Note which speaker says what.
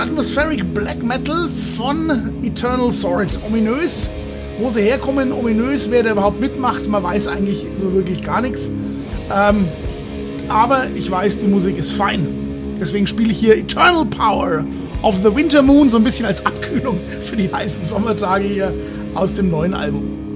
Speaker 1: Atmospheric Black Metal von Eternal Sword. Ominös, wo sie herkommen, ominös, wer da überhaupt mitmacht, man weiß eigentlich so wirklich gar nichts. Aber ich weiß, die Musik ist fein. Deswegen spiele ich hier Eternal Power of the Winter Moon, so ein bisschen als Abkühlung für die heißen Sommertage hier aus dem neuen Album.